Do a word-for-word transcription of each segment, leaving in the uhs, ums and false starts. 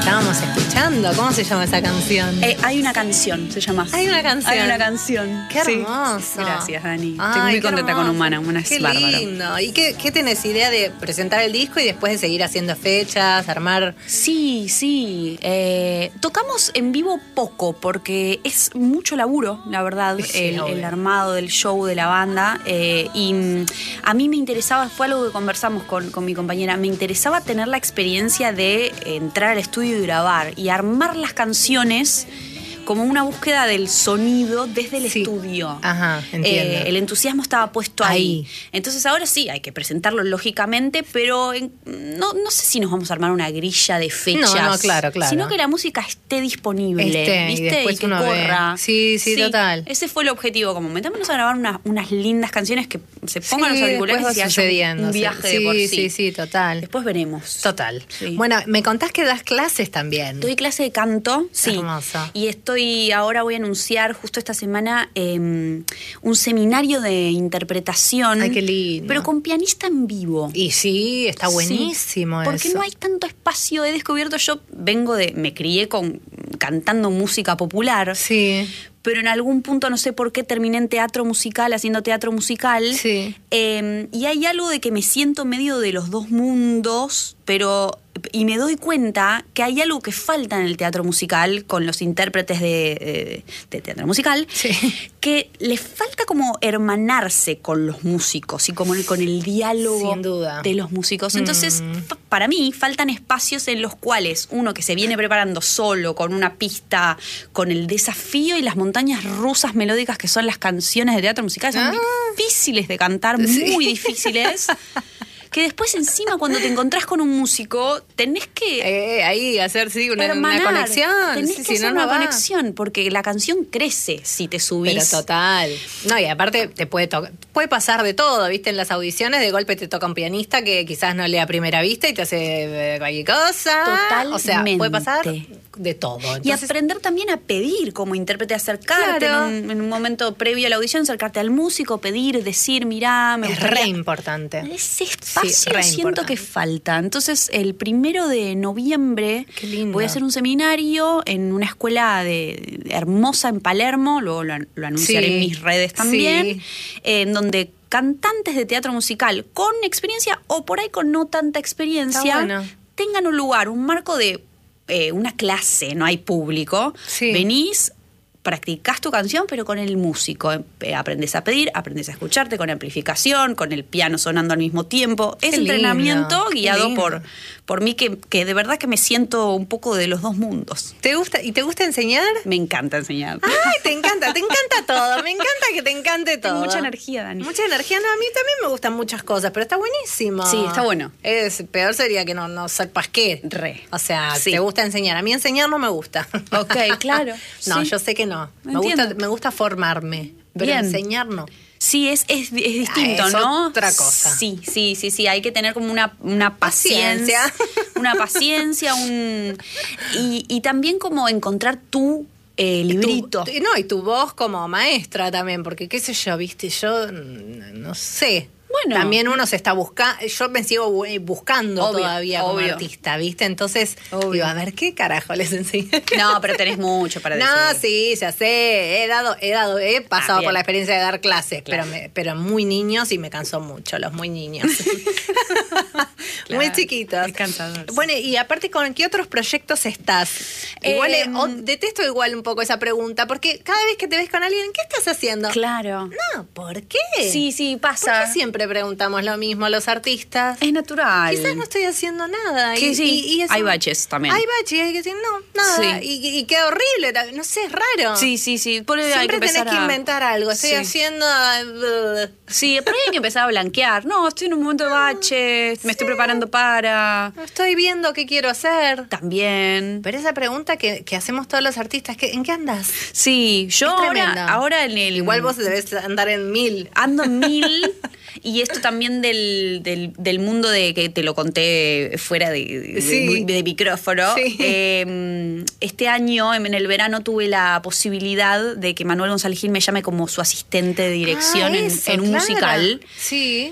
estábamos escuchando. ¿Cómo se llama esa canción? Eh, hay una canción, se llama. Hay una canción. Hay una canción. Qué Sí. hermoso. Gracias, Dani. Ay, Estoy muy qué contenta hermoso. con Humana. Humana es Qué bárbaro. lindo. ¿Y qué, qué tenés idea de presentar el disco y después de seguir haciendo fechas, armar? Sí, sí. Eh, tocamos en vivo poco porque es mucho laburo, la verdad, Sí, el, obvio. el armado del show de la banda. Eh, y mm, a mí me interesaba, fue algo que conversamos con, con mi compañera, me interesaba tener la experiencia de entrar al estudio y grabar y armar las canciones como una búsqueda del sonido desde el Sí. estudio. Ajá, entiendo. Eh, el entusiasmo estaba puesto ahí. Ahí. Entonces ahora sí, hay que presentarlo lógicamente, pero en- no, no sé si nos vamos a armar una grilla de fechas. No, no, claro, claro. Sino que la música esté disponible, Esté, y ¿viste? después que uno ve. corra. Sí, sí, total. Ese fue el objetivo, como metámonos a grabar una- unas lindas canciones que se pongan Sí, los auriculares después y va haya sucediendo. un viaje sí, de por sí. Sí, sí, total. Después veremos. Total. Sí. Bueno, me contás que das clases también. Doy clase de canto, sí. Hermoso. Y estoy, ahora voy a anunciar justo esta semana eh, un seminario de interpretación. Ay, qué lindo. Pero con pianista en vivo. Y sí, está Sí, buenísimo porque eso. no hay tanto espacio. He descubierto, yo vengo de, me crié con cantando música popular. Sí. Pero en algún punto, no sé por qué, terminé en teatro musical, haciendo teatro musical. Sí. Eh, y hay algo de que me siento medio de los dos mundos, pero... Y me doy cuenta que hay algo que falta en el teatro musical con los intérpretes de, de- de teatro musical, Sí. que les falta como hermanarse con los músicos y como el- con el diálogo Sin duda. de los músicos. Entonces, Mm. f- para mí, faltan espacios en los cuales uno que se viene preparando solo, con una pista, con el desafío y las montañas rusas melódicas que son las canciones de teatro musical, son Ah. difíciles de cantar, Sí. muy difíciles. Que después encima cuando te encontrás con un músico tenés que Eh, ahí hacer sí una, una hermanar, conexión. tenés Sí, que si hacer no, no una va. conexión porque la canción crece si te subís. Pero total. No, y aparte te puede to- puede pasar de todo, ¿viste? En las audiciones de golpe te toca un pianista que quizás no lee a primera vista y te hace eh, cualquier cosa. O sea, puede pasar Totalmente. de todo. Y Entonces, aprender también a pedir como intérprete, acercarte Claro. en, un, en un momento previo a la audición, acercarte al músico, pedir, decir, mirá, me es gustaría... re importante. Ese espacio Sí, re siento importante. que falta. Entonces, el primero de noviembre Qué lindo. voy a hacer un seminario en una escuela de, de hermosa en Palermo, luego lo, lo anunciaré Sí, en mis redes también, sí. eh, en donde cantantes de teatro musical con experiencia o por ahí con no tanta experiencia Está bueno. tengan un lugar, un marco de eh, una clase, no hay público. Sí. Venís, practicás tu canción, pero con el músico. Eh, Aprendés a pedir, aprendés a escucharte con amplificación, con el piano sonando al mismo tiempo. Qué Es lindo, entrenamiento qué guiado lindo. por, por mí, que, que de verdad que me siento un poco de los dos mundos. ¿Te gusta y te gusta enseñar? Me encanta enseñar. Ay, te encanta, te encanta todo. Me encanta que te encante todo. Tengo mucha energía, Dani. Mucha energía. No, a mí también me gustan muchas cosas, pero está buenísimo. Sí, está bueno. Es peor sería que no, no sepas qué. Re. O sea, Sí. te gusta enseñar. A mí enseñar no me gusta. Ok, claro. No, Sí. yo sé que no. Me Entiendo. gusta, me gusta formarme, pero Bien. enseñar no. Sí, es, es, es distinto, Ah, es ¿no? otra cosa. Sí, sí, sí, sí. Hay que tener como una, una paciencia. Paciencia. Una paciencia, un. Y, y también como encontrar tu eh, librito. Tu- tu- no, y tu voz como maestra también, porque qué sé yo, viste, yo mm, no sé. Bueno. También uno se está buscando, yo me sigo bu- buscando Obvio, todavía como obvio. artista, ¿viste? Entonces, Obvio. digo, a ver, ¿qué carajo les enseño? No, pero tenés mucho para decir. No, sí, ya sé, he dado, he dado, he pasado Ah, bien. por la experiencia de dar clases, Claro. pero me, pero muy niños y me cansó mucho, los muy niños. Claro, Muy chiquitos. es cansador, sí. Bueno, y aparte, ¿con qué otros proyectos estás? Igual, Eh, eh, o- detesto igual un poco esa pregunta, porque cada vez que te ves con alguien, ¿qué estás haciendo? Claro. No, ¿por qué? Sí, sí, ¿Por pasa. qué siempre preguntamos lo mismo los artistas? Es natural. Quizás no estoy haciendo nada. Sí, y, sí, y- y es hay un- baches también. Hay baches, y hay que decir, no, nada. Sí. Y, y queda horrible, ta- no sé, es raro. Sí, sí, sí. Por ahí hay Siempre que tenés empezar que a- inventar algo. Estoy Sí. haciendo... uh, Sí, por ahí hay que empezar a blanquear. No, estoy en un momento de bache, me estoy preparando para. estoy viendo qué quiero hacer. También. Pero esa pregunta que, que hacemos todos los artistas, ¿qué- ¿en qué andas? Sí, yo Es ahora, tremendo. ahora en el. Igual vos debes andar en mil. Ando en mil. Y esto también del, del, del mundo de que te lo conté fuera de, de, Sí. de- de micrófono. Sí. Eh, este año, en el verano, tuve la posibilidad de que Manuel González Gil me llame como su asistente de dirección Ah, en, eso, en un claro. musical. Sí.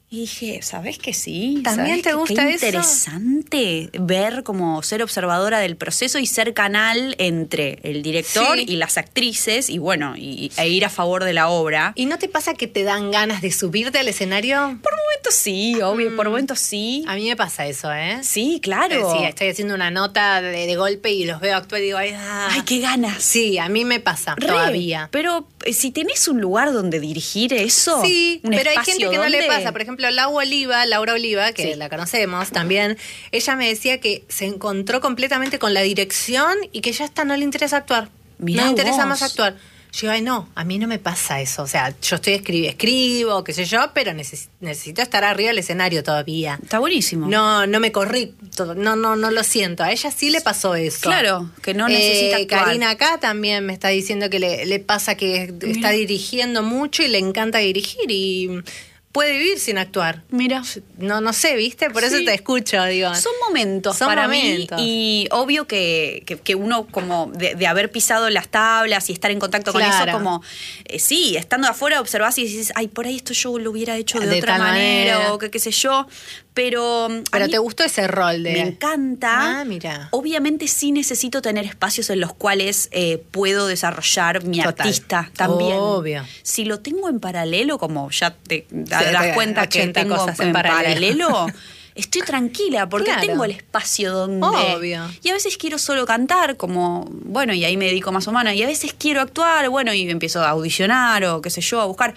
Y dije, ¿sabés que sí? ¿También te gusta qué eso? Interesante ver como ser observadora del proceso y ser canal entre el director sí. y las actrices y bueno, y, e ir a favor de la obra. ¿Y no te pasa que te dan ganas de subirte al escenario? Por momentos sí, obvio, mm. por momentos sí. A mí me pasa eso, ¿eh? Sí, claro. Eh, sí, estoy haciendo una nota de, de golpe y los veo actuar y digo, ay, ah. ay, qué ganas. Sí, a mí me pasa Re, todavía. Pero eh, si tenés un lugar donde dirigir eso, sí, un pero hay gente que donde... no le pasa. Por ejemplo, Laura Oliva, Laura Oliva, que sí. la conocemos también, ella me decía que se encontró completamente con la dirección y que ya está, no le interesa actuar. Mirá no le interesa vos. más actuar. Yo, ay, no, a mí no me pasa eso. O sea, yo estoy escribo, escribo, qué sé yo, pero neces- necesito estar arriba del escenario todavía. Está buenísimo. No, no me corrí, todo, no, no, no lo siento. A ella sí le pasó eso. Claro, que no necesita eh, actuar. Karina acá también me está diciendo que le, le pasa que Mira. está dirigiendo mucho y le encanta dirigir y... puede vivir sin actuar. Mira. No, no sé, ¿viste? Por eso sí. te escucho, digo. Son momentos Son para momentos. mí. Y obvio que, que, que uno como de, de haber pisado las tablas y estar en contacto claro. con eso, como, eh, sí, estando afuera observás y decís, ay, por ahí esto yo lo hubiera hecho de, de otra manera, manera o que qué sé yo. Pero, Pero te gustó ese rol de... Me encanta. Ah, mira. Obviamente sí necesito tener espacios en los cuales eh, puedo desarrollar mi Total. artista también. Obvio. Si lo tengo en paralelo, como ya te das cuenta que tengo cosas en, en paralelo, paralelo estoy tranquila porque claro. tengo el espacio donde... Obvio. Y a veces quiero solo cantar, como, bueno, y ahí me dedico más humana. Y a veces quiero actuar, bueno, y empiezo a audicionar o qué sé yo, a buscar...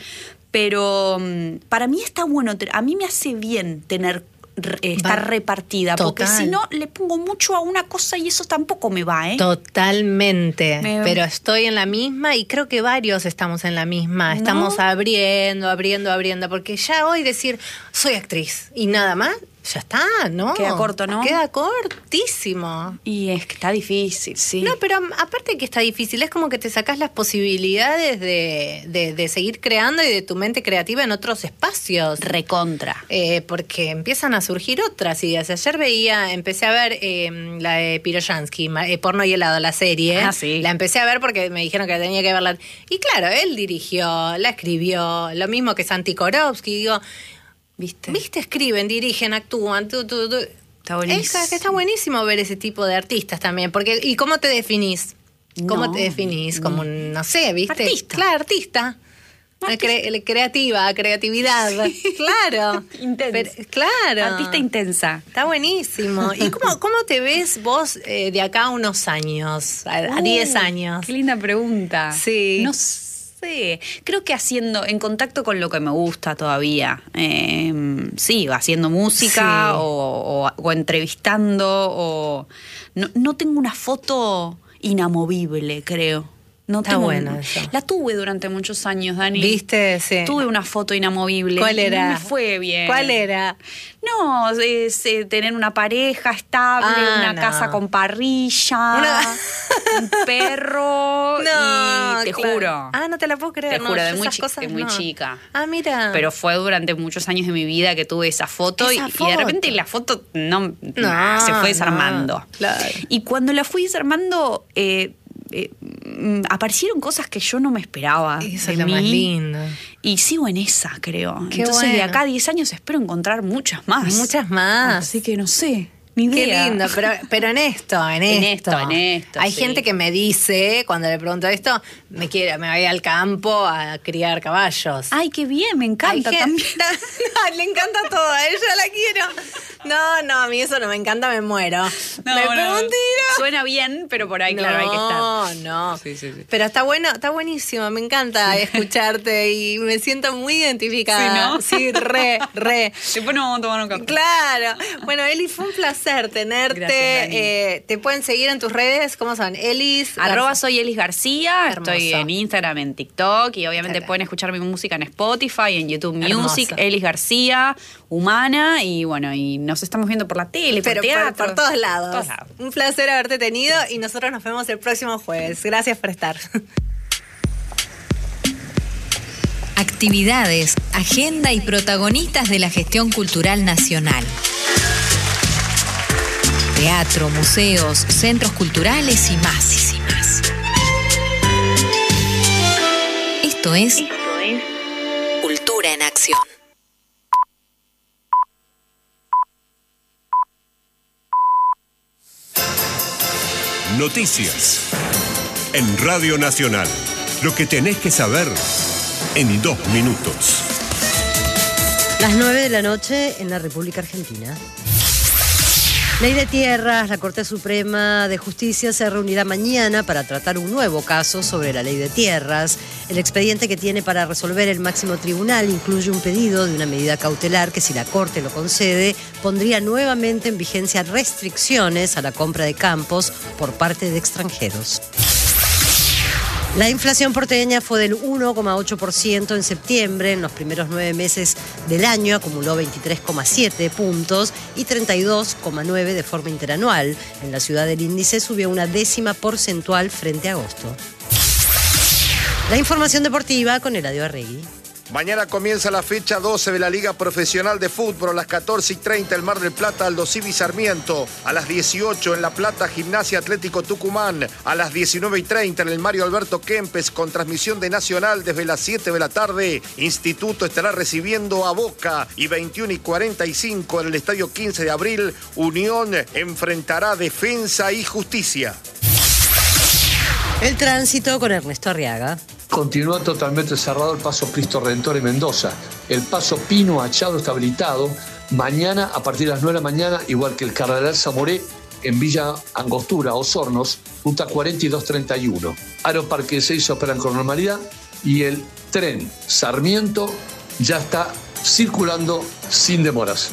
Pero um, para mí está bueno, a mí me hace bien tener eh, estar va. repartida, Total. porque si no le pongo mucho a una cosa y eso tampoco me va, ¿eh? Totalmente, me... pero estoy en la misma y creo que varios estamos en la misma, ¿no? Estamos abriendo, abriendo, abriendo, porque ya hoy decir soy actriz y nada más, ya está, ¿no? Queda corto, ¿no? Queda cortísimo. Y es que está difícil, sí. No, pero aparte que está difícil, es como que te sacás las posibilidades de, de, de seguir creando y de tu mente creativa en otros espacios. Recontra. Eh, porque empiezan a surgir otras ideas. Ayer veía, empecé a ver eh, la de Piroyansky, eh, Porno y helado, la serie. Ah, sí. La empecé a ver porque me dijeron que tenía que verla. Y claro, él dirigió, la escribió, lo mismo que Santi Korowski, digo... ¿Viste? ¿Viste? Escriben, dirigen, actúan. Tu, tu, tu. Está buenísimo. Es que está buenísimo ver ese tipo de artistas también. Porque, ¿y cómo te definís? ¿Cómo no, te definís? Como, un, no sé, ¿viste? Artista. Claro, artista. artista. Cre- creativa, creatividad. Sí. Claro. Intensa. Pero, claro. Artista intensa. Está buenísimo. ¿Y cómo, cómo te ves vos eh, de acá a unos años? A diez uh, años. Qué linda pregunta. Sí. No sé. Sí, creo que haciendo, en contacto con lo que me gusta todavía, eh, sí, haciendo música sí. o, o, o entrevistando, o no, no tengo una foto inamovible, creo. No Está tengo, buena eso. La tuve durante muchos años, Dani. ¿Viste? Sí. Tuve una foto inamovible. ¿Cuál era? No me fue bien. ¿Cuál era? No, es eh, tener una pareja estable, ah, una no. casa con parrilla, una... un perro no, y te claro. juro. Ah, no te la puedo creer. Te no, juro, de muy, esas chi- cosas de muy no. chica. Ah, mira. Pero fue durante muchos años de mi vida que tuve esa foto, esa y, foto. y de repente la foto no, no se fue desarmando. No, claro. Y cuando la fui desarmando... Eh, Eh, aparecieron cosas que yo no me esperaba. Eso de es lo mí, más lindo. Y sigo en esa, creo. Qué Entonces, bueno. de acá a diez años espero encontrar muchas más. Muchas más. Así que no sé. Ni idea. Qué lindo, pero, pero en esto, en, en esto. esto. En esto, Hay sí. gente que me dice, cuando le pregunto esto, me quiere, me voy al campo a criar caballos. Ay, qué bien, me encanta Hay también. gente, no, le encanta todo, a ella la quiero. No, no, a mí eso no me encanta, me muero. No, me no, pego un tiro. Suena bien, pero por ahí, claro, no, hay que estar. No, no. Sí, sí, sí. Pero está bueno, está buenísimo, me encanta sí. escucharte y me siento muy identificada. Sí, ¿no? Sí, re, re. Después nos vamos a tomar un café. Claro. Bueno, Eli, fue un placer tenerte. Gracias, eh, te pueden seguir en tus redes, ¿cómo son? Elis. Arroba soy Elis García. Hermoso. Estoy en Instagram, en TikTok y obviamente pueden escuchar mi música en Spotify, en YouTube Music, Hermoso. Elis García, Humana, y bueno, y nos estamos viendo por la tele, Pero por teatro. Por, por todos lados. todos lados. Un placer haberte tenido y nosotros nos vemos el próximo jueves. Gracias por estar. Actividades, agenda y protagonistas de la gestión cultural nacional. Teatro, museos, centros culturales y más. Y más. Esto es, Esto es Cultura en Acción. Noticias. En Radio Nacional. Lo que tenés que saber en dos minutos. Las nueve de la noche en la República Argentina. Ley de Tierras. La Corte Suprema de Justicia se reunirá mañana para tratar un nuevo caso sobre la Ley de Tierras. El expediente que tiene para resolver el máximo tribunal incluye un pedido de una medida cautelar que, si la Corte lo concede, pondría nuevamente en vigencia restricciones a la compra de campos por parte de extranjeros. La inflación porteña fue del uno coma ocho por ciento en septiembre. En los primeros nueve meses del año acumuló veintitrés coma siete puntos y treinta y dos coma nueve de forma interanual. En la ciudad del índice subió una décima porcentual frente a agosto. La información deportiva con Eladio Arregui. Mañana comienza la fecha doce de la Liga Profesional de Fútbol. A las catorce y treinta el Mar del Plata, Aldo Civi Sarmiento. A las dieciocho en La Plata, Gimnasia Atlético Tucumán. A las diecinueve y treinta en el Mario Alberto Kempes, con transmisión de Nacional desde las siete de la tarde. Instituto estará recibiendo a Boca. Y veintiuno y cuarenta y cinco en el Estadio quince de abril, Unión enfrentará Defensa y Justicia. El tránsito con Ernesto Arriaga. Continúa totalmente cerrado el paso Cristo Redentor en Mendoza. El paso Pino Achado está habilitado. Mañana, a partir de las nueve de la mañana, igual que el Cardenal Zamoré en Villa Angostura, Osornos, ruta cuarenta y dos treinta y uno. Aeroparque seis operan con normalidad y el tren Sarmiento ya está circulando sin demoras.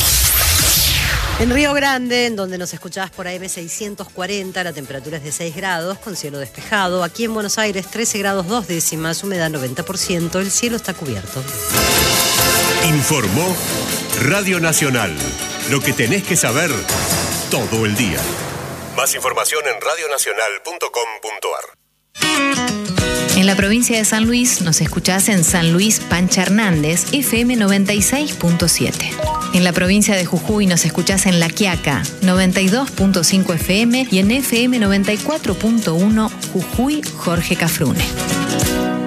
En Río Grande, en donde nos escuchabas por A M seiscientos cuarenta, la temperatura es de seis grados, con cielo despejado. Aquí en Buenos Aires, trece grados dos décimas, humedad noventa por ciento, el cielo está cubierto. Informó Radio Nacional. Lo que tenés que saber todo el día. Más información en radio nacional punto com punto ar. En la provincia de San Luis nos escuchás en San Luis Pancha Hernández, F M noventa y seis punto siete. En la provincia de Jujuy nos escuchás en La Quiaca, noventa y dos punto cinco F M y en F M noventa y cuatro punto uno Jujuy Jorge Cafrune.